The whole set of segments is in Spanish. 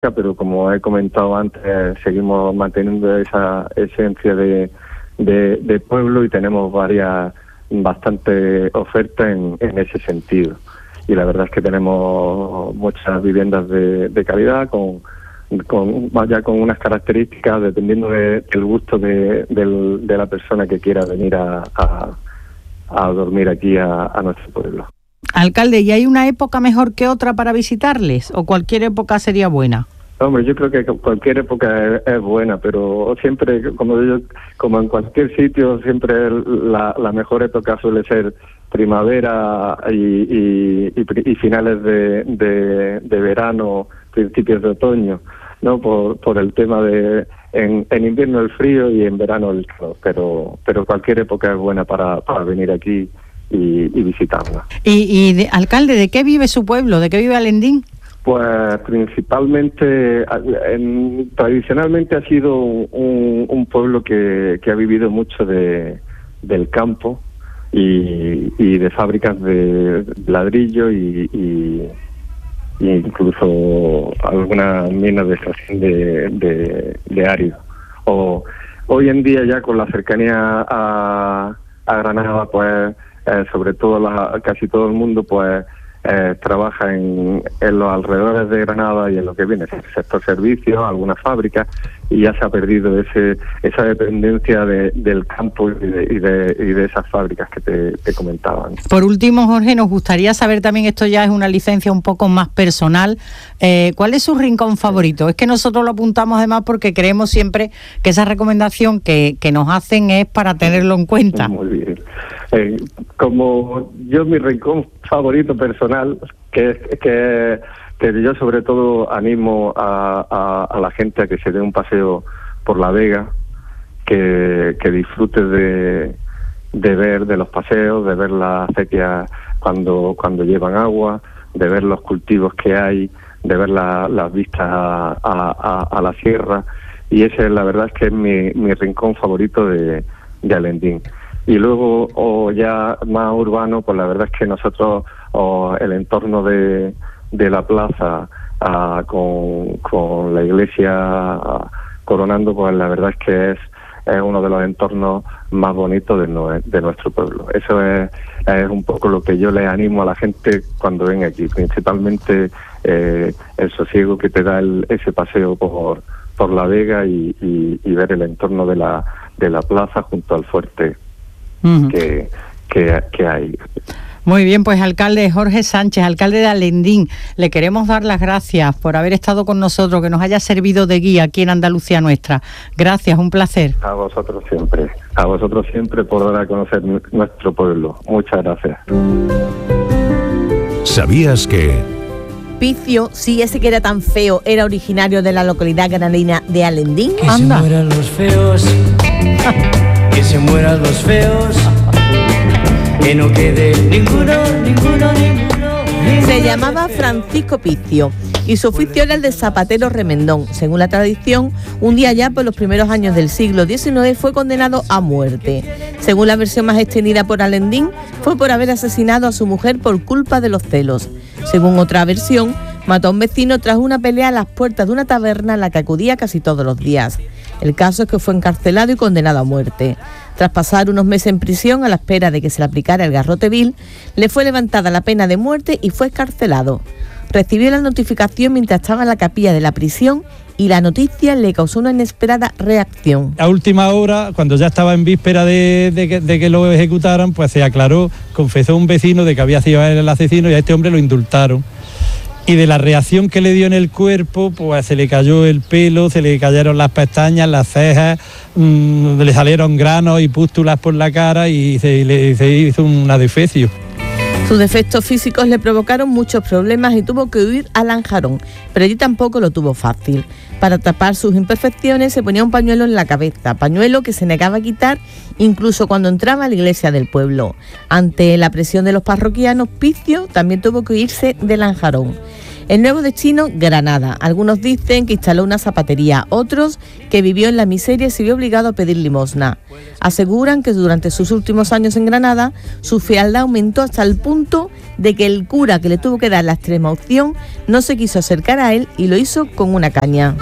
pero como he comentado antes, seguimos manteniendo esa esencia de pueblo y tenemos bastante ofertas en ese sentido. Y la verdad es que tenemos muchas viviendas de calidad con unas características dependiendo del gusto de la persona que quiera venir a dormir aquí a nuestro pueblo. Alcalde, ¿y hay una época mejor que otra para visitarles o cualquier época sería buena? Hombre, yo creo que cualquier época es buena, pero siempre, como en cualquier sitio, siempre la mejor época suele ser primavera y finales de verano, principios de otoño, ¿no? Por el tema en invierno el frío y en verano el calor, pero cualquier época es buena para venir aquí y visitarla. Alcalde, ¿de qué vive su pueblo? ¿De qué vive Alendín? Pues principalmente, tradicionalmente ha sido un pueblo que ha vivido mucho del campo y de fábricas de ladrillo y incluso algunas minas de extracción de árido. Hoy en día ya con la cercanía a Granada, pues sobre todo casi todo el mundo pues trabaja en los alrededores de Granada y en lo que viene el sector servicios, algunas fábricas, y ya se ha perdido esa dependencia del campo y de esas fábricas que te comentaban. Por último, Jorge, nos gustaría saber también, esto ya es una licencia un poco más personal, ¿cuál es su rincón favorito? Es que nosotros lo apuntamos además porque creemos siempre que esa recomendación que nos hacen es para tenerlo en cuenta. Muy bien. Como yo, mi rincón favorito personal, que yo sobre todo animo a la gente a que se dé un paseo por La Vega, que disfrute de ver de los paseos, de ver las acequias cuando llevan agua, de ver los cultivos que hay, de ver las vistas a la sierra, y ese la verdad es que es mi rincón favorito de Alendín. Y luego, ya más urbano, pues la verdad es que nosotros, el entorno de la plaza con la iglesia coronando, pues la verdad es que es uno de los entornos más bonitos de nuestro pueblo. Eso es un poco lo que yo le animo a la gente cuando venga aquí, principalmente el sosiego que te da ese paseo por La Vega y ver el entorno de la plaza junto al fuerte que hay. Muy bien, pues alcalde Jorge Sánchez, alcalde de Alendín, le queremos dar las gracias por haber estado con nosotros, que nos haya servido de guía aquí en Andalucía Nuestra. Gracias, un placer. A vosotros siempre por dar a conocer nuestro pueblo. Muchas gracias. ¿Sabías que Picio, sí, ese que era tan feo, era originario de la localidad granadina de Alendín? Que se mueran los feos, que se mueran los feos, que no quede ninguno. Se llamaba Francisco Picio y su oficio era el de zapatero remendón. Según la tradición, un día ya por los primeros años del siglo XIX fue condenado a muerte. Según la versión más extendida por Alendín, fue por haber asesinado a su mujer por culpa de los celos. Según otra versión, mató a un vecino tras una pelea a las puertas de una taberna a la que acudía casi todos los días. El caso es que fue encarcelado y condenado a muerte. Tras pasar unos meses en prisión a la espera de que se le aplicara el garrote vil, le fue levantada la pena de muerte y fue excarcelado. Recibió la notificación mientras estaba en la capilla de la prisión y la noticia le causó una inesperada reacción. A última hora, cuando ya estaba en víspera de que lo ejecutaran, pues se aclaró, confesó un vecino de que había sido él el asesino y a este hombre lo indultaron. Y de la reacción que le dio en el cuerpo, pues se le cayó el pelo, se le cayeron las pestañas, las cejas, le salieron granos y pústulas por la cara y se hizo un adefesio. Sus defectos físicos le provocaron muchos problemas y tuvo que huir a Lanjarón, pero allí tampoco lo tuvo fácil. Para tapar sus imperfecciones se ponía un pañuelo en la cabeza, pañuelo que se negaba a quitar incluso cuando entraba a la iglesia del pueblo. Ante la presión de los parroquianos, Picio también tuvo que irse de Lanjarón. El nuevo destino, Granada. Algunos dicen que instaló una zapatería, otros que vivió en la miseria y se vio obligado a pedir limosna. Aseguran que durante sus últimos años en Granada, su fealdad aumentó hasta el punto de que el cura que le tuvo que dar la extrema opción no se quiso acercar a él y lo hizo con una caña.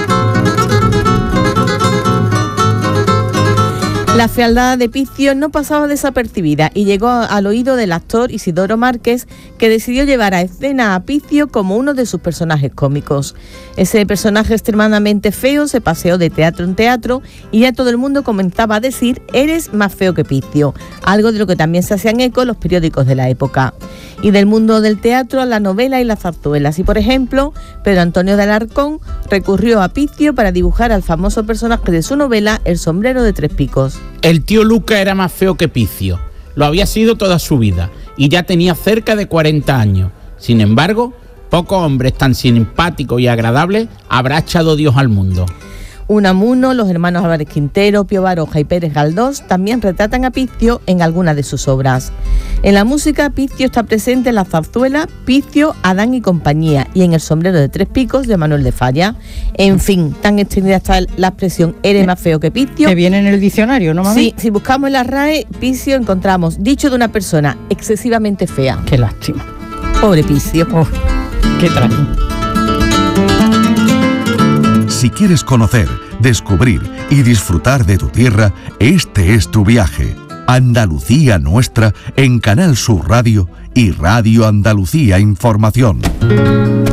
La fealdad de Picio no pasaba desapercibida y llegó al oído del actor Isidoro Márquez, que decidió llevar a escena a Picio como uno de sus personajes cómicos. Ese personaje extremadamente feo se paseó de teatro en teatro y ya todo el mundo comenzaba a decir: eres más feo que Picio, algo de lo que también se hacían eco los periódicos de la época. Y del mundo del teatro a la novela y las zarzuelas. Y por ejemplo, Pedro Antonio de Alarcón recurrió a Picio para dibujar al famoso personaje de su novela El sombrero de tres picos. El tío Luca era más feo que Picio, lo había sido toda su vida y ya tenía cerca de 40 años. Sin embargo, pocos hombres tan simpáticos y agradables habrá echado Dios al mundo. Unamuno, los hermanos Álvarez Quintero, Pío Baroja y Pérez Galdós también retratan a Picio en algunas de sus obras. En la música, Picio está presente en la zarzuela Picio, Adán y compañía y en El sombrero de tres picos de Manuel de Falla. En fin, tan extendida está la expresión eres más feo que Picio. Que viene en el diccionario, ¿no, mami? Sí, si buscamos en la RAE, Picio encontramos dicho de una persona excesivamente fea. Qué lástima. Pobre Picio. Oh, qué trágico. Si quieres conocer, descubrir y disfrutar de tu tierra, este es tu viaje. Andalucía Nuestra en Canal Sur Radio y Radio Andalucía Información.